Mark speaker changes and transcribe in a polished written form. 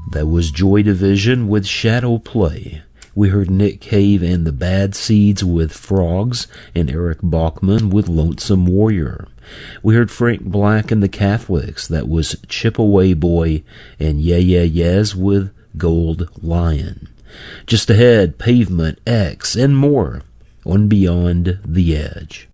Speaker 1: That was Joy Division with Shadow Play. We heard Nick Cave and the Bad Seeds with Frogs, and Eric Bachman with Lonesome Warrior. We heard Frank Black and the Catholics. That was Chip Away Boy, and Yeah Yeah Yeahs with Gold Lion. Just ahead, Pavement, X, and more on Beyond the Edge.